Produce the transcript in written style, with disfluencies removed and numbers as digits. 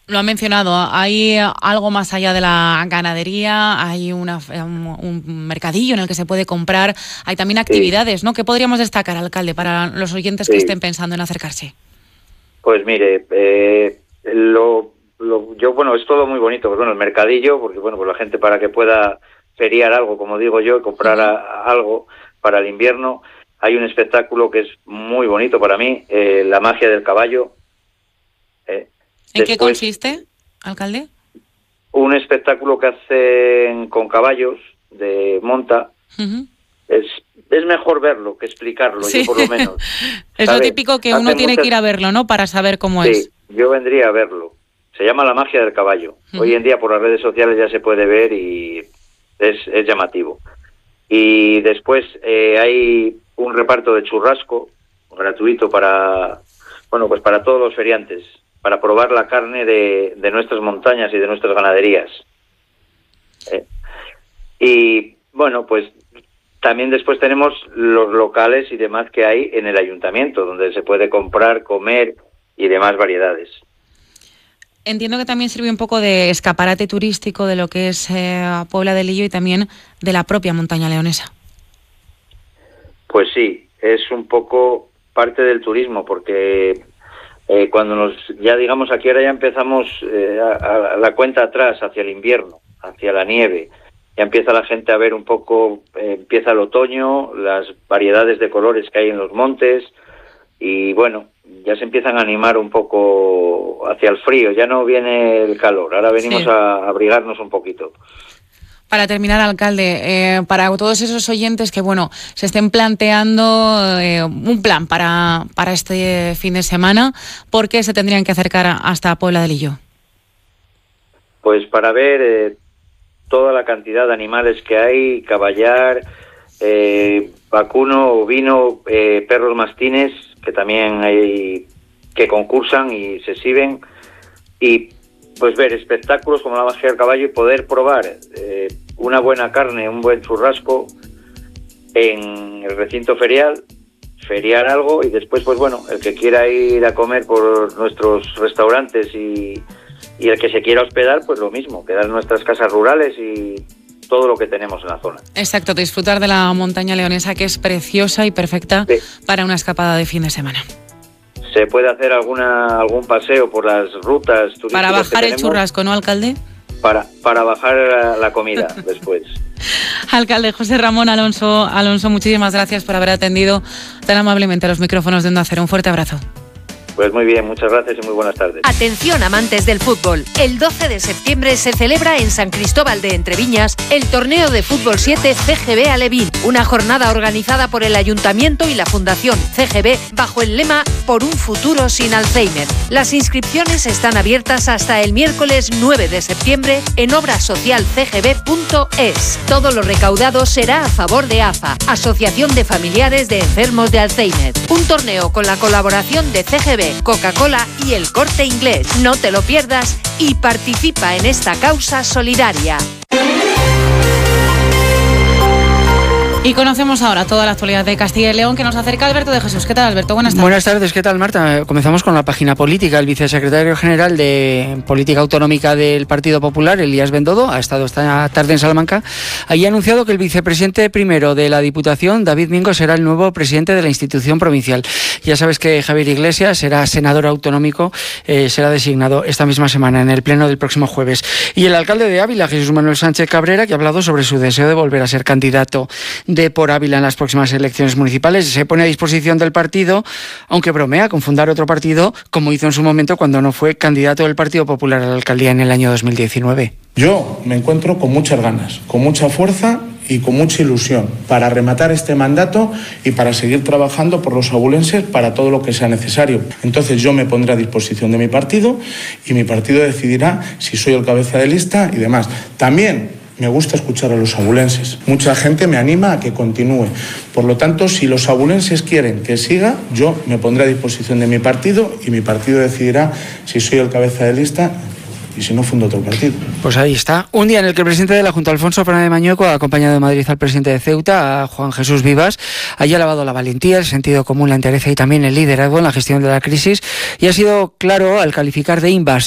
Lo ha mencionado, hay algo más allá de la ganadería, hay un mercadillo en el que se puede comprar, hay también actividades, ¿no? ¿Qué podríamos destacar, alcalde, para los oyentes que estén pensando en acercarse? Pues mire, es todo muy bonito, pues bueno, el mercadillo, porque bueno, pues la gente para que pueda feriar algo, como digo yo, comprar algo para el invierno. Hay un espectáculo que es muy bonito para mí, la magia del caballo. ¿En qué consiste, alcalde? Un espectáculo que hacen con caballos de monta. Es mejor verlo que explicarlo, sí. Yo por lo menos. Es lo típico que uno tiene que ir a verlo, ¿no? Para saber cómo es. Sí, yo vendría a verlo. Se llama la magia del caballo. Hoy en día por las redes sociales ya se puede ver y es llamativo. Y después hay un reparto de churrasco gratuito para todos los feriantes, para probar la carne de nuestras montañas y de nuestras ganaderías. Y bueno, pues también después tenemos los locales y demás que hay en el ayuntamiento, donde se puede comprar, comer y demás variedades. Entiendo que también sirve un poco de escaparate turístico de lo que es Puebla de Lillo y también de la propia montaña leonesa. Pues sí, es un poco parte del turismo, porque cuando aquí ahora ya empezamos a la cuenta atrás hacia el invierno, hacia la nieve, ya empieza la gente a ver un poco, empieza el otoño, las variedades de colores que hay en los montes y bueno, ya se empiezan a animar un poco hacia el frío, ya no viene el calor, ahora venimos a abrigarnos un poquito. Para terminar, alcalde, para todos esos oyentes que, se estén planteando un plan para este fin de semana, ¿por qué se tendrían que acercar hasta Puebla de Lillo? Pues para ver toda la cantidad de animales que hay, caballar, vacuno, ovino, perros mastines, que también hay que concursan y se exhiben, y pues ver espectáculos como la magia del caballo y poder probar una buena carne, un buen churrasco en el recinto ferial, feriar algo y después, pues bueno, el que quiera ir a comer por nuestros restaurantes y el que se quiera hospedar, pues lo mismo, quedar en nuestras casas rurales y todo lo que tenemos en la zona. Exacto, disfrutar de la montaña leonesa, que es preciosa y perfecta para una escapada de fin de semana. Se puede hacer algún paseo por las rutas turísticas. Para bajar el churrasco, ¿no, alcalde? Para bajar la comida después. Alcalde José Ramón Alonso, muchísimas gracias por haber atendido tan amablemente a los micrófonos de Onda Cero. Un fuerte abrazo. Pues muy bien, muchas gracias y muy buenas tardes. Atención, amantes del fútbol. El 12 de septiembre se celebra en San Cristóbal de Entreviñas el torneo de fútbol 7 CGB Alevín, una jornada organizada por el Ayuntamiento y la Fundación CGB bajo el lema Por un futuro sin Alzheimer. Las inscripciones están abiertas hasta el miércoles 9 de septiembre en obrasocialcgb.es. Todo lo recaudado será a favor de AFA, Asociación de Familiares de Enfermos de Alzheimer. Un torneo con la colaboración de CGB, Coca-Cola y El Corte Inglés. No te lo pierdas y participa en esta causa solidaria. Y conocemos ahora toda la actualidad de Castilla y León, que nos acerca Alberto de Jesús. ¿Qué tal, Alberto? Buenas tardes. Buenas tardes, ¿qué tal, Marta? Comenzamos con la página política. El vicesecretario general de Política Autonómica del Partido Popular, Elías Bendodo, ha estado esta tarde en Salamanca. Allí ha anunciado que el vicepresidente primero de la Diputación, David Mingo, será el nuevo presidente de la institución provincial. Ya sabes que Javier Iglesias será senador autonómico, será designado esta misma semana en el pleno del próximo jueves. Y el alcalde de Ávila, Jesús Manuel Sánchez Cabrera, que ha hablado sobre su deseo de volver a ser candidato de Por Ávila en las próximas elecciones municipales. Se pone a disposición del partido, aunque bromea con fundar otro partido, como hizo en su momento cuando no fue candidato del Partido Popular a la alcaldía en el año 2019. Yo me encuentro con muchas ganas, con mucha fuerza y con mucha ilusión para rematar este mandato y para seguir trabajando por los abulenses para todo lo que sea necesario. Entonces yo me pondré a disposición de mi partido y mi partido decidirá si soy el cabeza de lista y demás. También me gusta escuchar a los abulenses. Mucha gente me anima a que continúe. Por lo tanto, si los abulenses quieren que siga, yo me pondré a disposición de mi partido y mi partido decidirá si soy el cabeza de lista y si no, fundo otro partido. Pues ahí está. Un día en el que el presidente de la Junta, Alfonso Fernández Mañueco, ha acompañado de Madrid al presidente de Ceuta, a Juan Jesús Vivas. Allí ha alabado la valentía, el sentido común, la entereza y también el liderazgo en la gestión de la crisis. Y ha sido claro al calificar de invasión